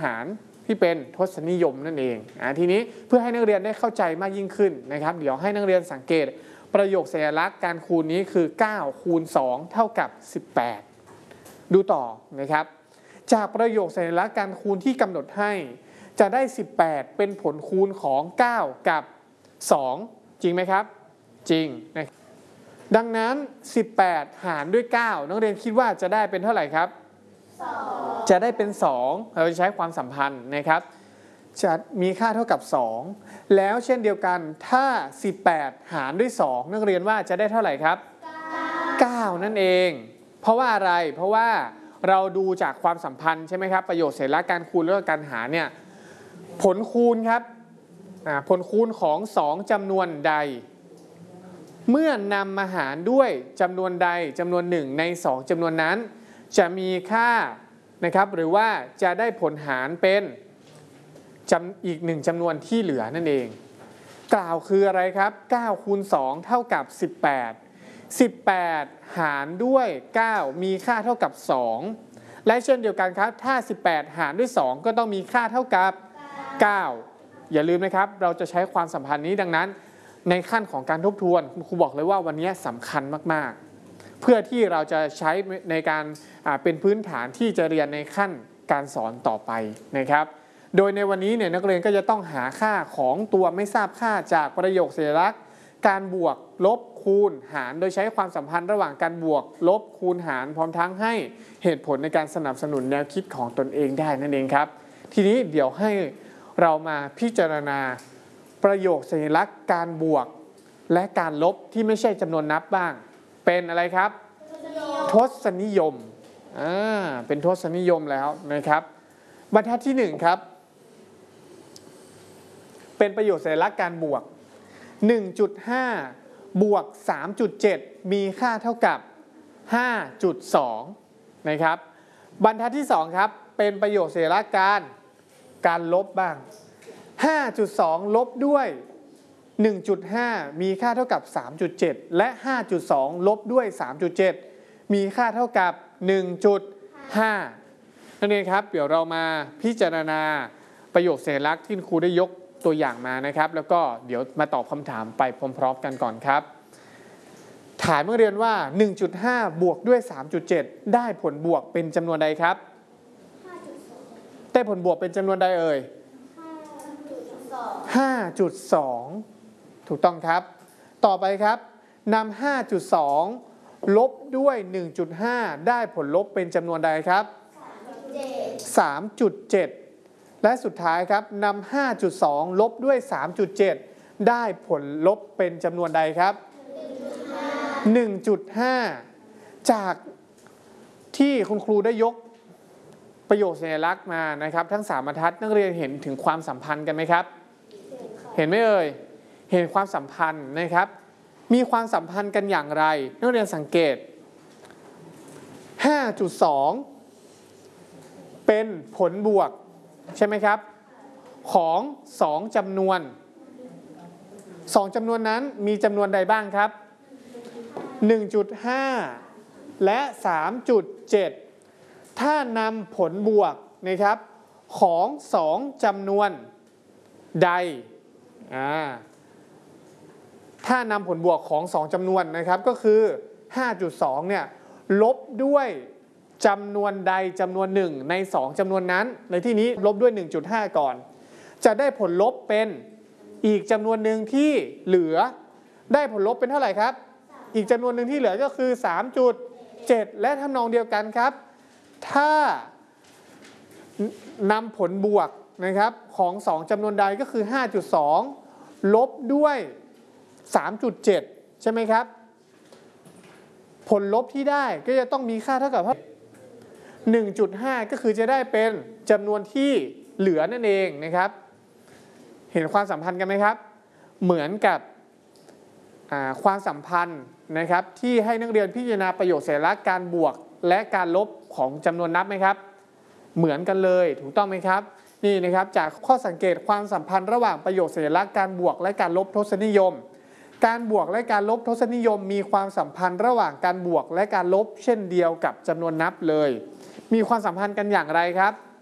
ารที่เป็นทศนิยมนั่นเองทีนี้เพื่อให้นักเรียนได้เข้าใจมากยิ่งขึ้นนะครับเดี๋ยวให้นักเรียนสังเกตประโยคสัญลักษณ์การคูณนี้คือ9คูณ2เท่ากับ18ดูต่อนะครับจากประโยคสัญลักษณ์การคูณที่กำหนดให้จะได้18เป็นผลคูณของ9กับ2จริงไหมครับจริงนะดังนั้น18หารด้วย9นักเรียนคิดว่าจะได้เป็นเท่าไหร่ครับ2จะได้เป็น2เราจะใช้ความสัมพันธ์นะครับจะมีค่าเท่ากับ2แล้วเช่นเดียวกันถ้า18หารด้วย2นักเรียนว่าจะได้เท่าไหร่ครับ9นั่นเองเพราะว่าอะไรเพราะว่าเราดูจากความสัมพันธ์ใช่ไหมครับประโยชน์เสร็จแล้วการคูณแล้วก็การหารเนี่ยผลคูณครับผลคูณของ2จำนวนใดเมื่อนำมาหารด้วยจำนวนใดจำนวน1ใน2จำนวนนั้นจะมีค่านะครับหรือว่าจะได้ผลหารเป็นอีก1จำนวนที่เหลือนั่นเองกล่าวคืออะไรครับ9คูณ2เท่ากับ18หารด้วย9มีค่าเท่ากับ2และเช่นเดียวกันครับถ้า18หารด้วย2ก็ต้องมีค่าเท่ากับ9อย่าลืมนะครับเราจะใช้ความสัมพันธ์นี้ดังนั้นในขั้นของการทบทวนคุณครูบอกเลยว่าวันนี้สำคัญมากๆเพื่อที่เราจะใช้ในการเป็นพื้นฐานที่จะเรียนในขั้นการสอนต่อไปนะครับโดยในวันนี้เนี่ยนักเรียนก็จะต้องหาค่าของตัวไม่ทราบค่าจากประโยคสัญลักษณ์การบวกลบคูณหารโดยใช้ความสัมพันธ์ระหว่างการบวกลบคูณหารพร้อมทั้งให้เหตุผลในการสนับสนุนแนวคิดของตนเองได้นั่นเองครับทีนี้เดี๋ยวให้เรามาพิจารณาประโยคสัญลักษณ์การบวกและการลบที่ไม่ใช่จำนวนนับบ้างเป็นอะไรครับทศนิยมเป็นทศนิยมแล้วนะครับบรรทัดที่1ครับเป็นประโยคสัญลักษณ์การบวก 1.5 บวก 3.7 มีค่าเท่ากับ 5.2 นะครับบรรทัดที่2ครับเป็นประโยคสัญลักษณ์การลบบ้าง 5.2 ลบด้วย 1.5 มีค่าเท่ากับ 3.7 และ 5.2 ลบด้วย 3.7 มีค่าเท่ากับ 1.5 นั่นเองครับเดี๋ยวเรามาพิจารณาประโยคสัญลักษณ์ที่ครูได้ยกตัวอย่างมานะครับแล้วก็เดี๋ยวมาตอบคำถามไปพร้อมๆกันก่อนครับถามนักเรียนว่า 1.5 บวกด้วย 3.7 ได้ผลบวกเป็นจำนวนใดครับ ได้ผลบวกเป็นจำนวนใดเอ่ย 5.2 ถูกต้องครับต่อไปครับนำ 5.2 ลบด้วย 1.5 ได้ผลลบเป็นจำนวนใดครับ 3.7 และสุดท้ายครับนำ 5.2 ลบด้วย 3.7 ได้ผลลบเป็นจำนวนใดครับ 1.5 จากที่คุณครูได้ยกประโยคสัญลักษณ์มานะครับทั้ง3บรรทัดนักเรียนเห็นถึงความสัมพันธ์กันไหมครับเห็นไหมเอ่ยเห็นความสัมพันธ์นะครับมีความสัมพันธ์กันอย่างไรนักเรียนสังเกต 5.2 เป็นผลบวกใช่ไหมครับของ2จำนวน2จำนวนนั้นมีจำนวนใดบ้างครับ 1.5 และ 3.7 ถ้านำผลบวกนะครับของ2จำนวนใดถ้านำผลบวกของ2จำนวนนะครับก็คือ 5.2 เนี่ยลบด้วยจำนวนใดจำนวนหนึ่งใน2จำนวนนั้นในที่นี้ลบด้วย 1.5 ก่อนจะได้ผลลบเป็นอีกจำนวนหนึ่งที่เหลือได้ผลลบเป็นเท่าไหร่ครับอีกจำนวนหนึ่งที่เหลือก็คือ 3.7 และทำนองเดียวกันครับถ้านำผลบวกนะครับของ2จำนวนใดก็คือ 5.2 ลบด้วย 3.7 ใช่ไหมครับผลลบที่ได้ก็จะต้องมีค่าเท่ากับ 1.5 ก็คือจะได้เป็นจำนวนที่เหลือนั่นเองนะครับเห็นความสัมพันธ์กันไหมครับเหมือนกับความสัมพันธ์นะครับที่ให้นักเรียนพิจารณาประโยคสัญลักษณ์การบวกและการลบของจำนวนนับไหมครับเหมือนกันเลยถูกต้องไหมครับนี่นะครับจากข้อสังเกตความสัมพันธ์ระหว่างประโยคสัญลักษณ์การบวกและการลบทศนิยมการบวกและการลบทศนิยมมีความสัมพันธ์ระหว่างการบวกและการลบเช่นเดียวกับจำนวนนับเลยมีความสัมพันธ์กันอย่างไรครับ